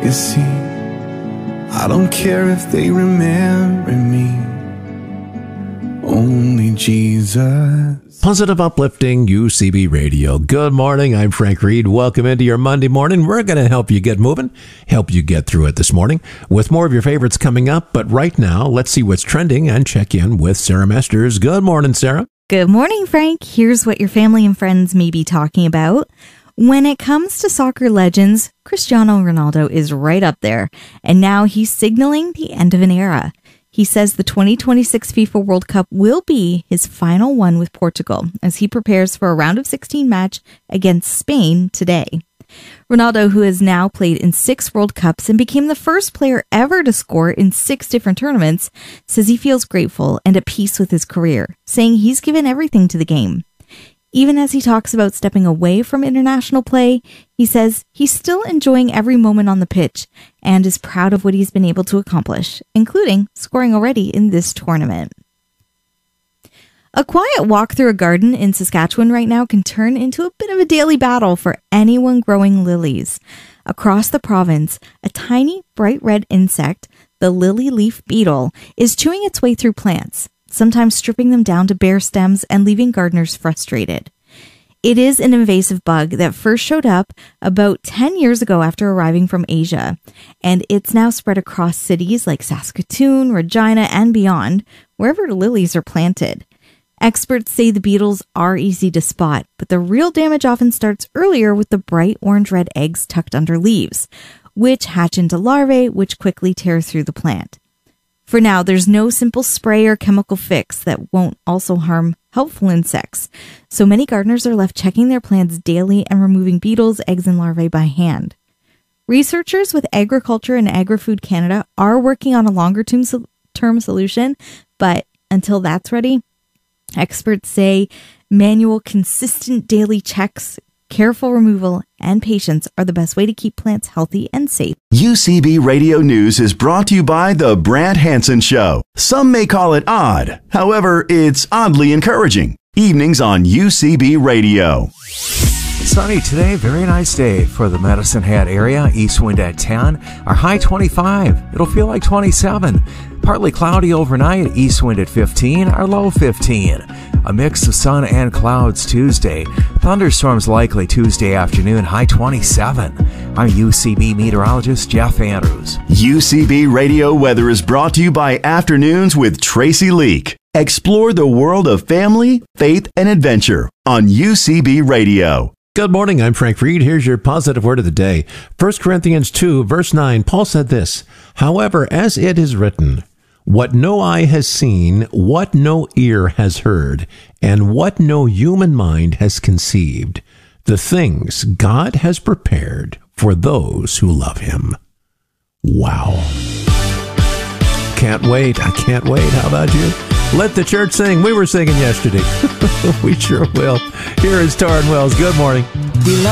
You see, I don't care if they remember me, only Jesus. Positive, uplifting UCB Radio. Good morning. I'm Frank Reed. Welcome into your Monday morning. We're going to help you get moving, help you get through it this morning with more of your favorites coming up. But right now, let's see what's trending and check in with Sarah Masters. Good morning, Sarah. Good morning, Frank. Here's what your family and friends may be talking about. When it comes to soccer legends, Cristiano Ronaldo is right up there. And now he's signaling the end of an era. He says the 2026 FIFA World Cup will be his final one with Portugal as he prepares for a round of 16 match against Spain today. Ronaldo, who has now played in 6 World Cups and became the first player ever to score in 6 different tournaments, says he feels grateful and at peace with his career, saying he's given everything to the game. Even as he talks about stepping away from international play, he says he's still enjoying every moment on the pitch and is proud of what he's been able to accomplish, including scoring already in this tournament. A quiet walk through a garden in Saskatchewan right now can turn into a bit of a daily battle for anyone growing lilies. Across the province, a tiny, bright red insect, the lily leaf beetle, is chewing its way through plants, sometimes stripping them down to bare stems and leaving gardeners frustrated. It is an invasive bug that first showed up about 10 years ago after arriving from Asia, and it's now spread across cities like Saskatoon, Regina, and beyond, wherever lilies are planted. Experts say the beetles are easy to spot, but the real damage often starts earlier with the bright orange-red eggs tucked under leaves, which hatch into larvae, which quickly tear through the plant. For now, there's no simple spray or chemical fix that won't also harm helpful insects, so many gardeners are left checking their plants daily and removing beetles, eggs, and larvae by hand. Researchers with Agriculture and Agri-Food Canada are working on a longer-term solution, but until that's ready, experts say manual, consistent daily checks, careful removal, and patience are the best way to keep plants healthy and safe. UCB Radio News is brought to you by The Brant Hansen Show. Some may call it odd. However, it's oddly encouraging. Evenings on UCB Radio. Sunny today, very nice day for the Medicine Hat area. East wind at 10, our high 25. It'll feel like 27. Partly cloudy overnight, east wind at 15, our low 15. A mix of sun and clouds Tuesday. Thunderstorms likely Tuesday afternoon, high 27. I'm UCB meteorologist Jeff Andrews. UCB Radio Weather is brought to you by Afternoons with Tracy Leak. Explore the world of family, faith, and adventure on UCB Radio. Good morning. I'm Frank Reed. Here's your positive word of the day. 1 Corinthians 2, verse 9, Paul said this, "However, as it is written, what no eye has seen, what no ear has heard, and what no human mind has conceived, the things God has prepared for those who love him." Wow. Can't wait. I can't wait. How about you? Let the church sing. We were singing yesterday. We sure will. Here is Taryn Wells. Good morning.